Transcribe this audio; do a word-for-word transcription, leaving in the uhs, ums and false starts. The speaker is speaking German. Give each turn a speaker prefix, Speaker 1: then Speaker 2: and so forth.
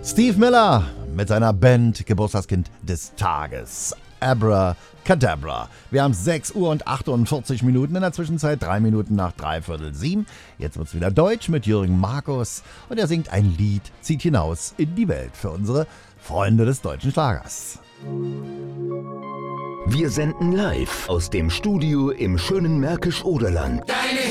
Speaker 1: Steve Miller mit seiner Band Geburtstagskind des Tages. Abracadabra. Wir haben sechs Uhr und achtundvierzig Minuten, in der Zwischenzeit drei Minuten nach dreiviertel sieben. Jetzt wird's wieder Deutsch mit Jürgen Markus und er singt ein Lied, zieht hinaus in die Welt für unsere Freunde des deutschen Schlagers.
Speaker 2: Wir senden live aus dem Studio im schönen Märkisch-Oderland.
Speaker 3: Deine